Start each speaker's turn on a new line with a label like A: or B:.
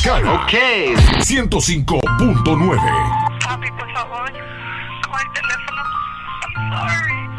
A: Dominicana.
B: Ok.
A: 105.9.
C: Papi, por favor, coge el teléfono. I'm sorry.